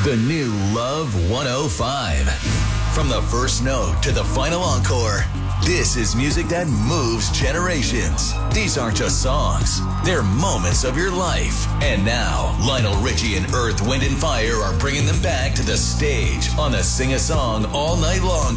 The new Love 105. From the first note to the final encore, this is music that moves generations. These aren't just songs. They're moments of your life. And now, Lionel Richie and Earth, Wind & Fire are bringing them back to the stage on the Sing a Song All Night Long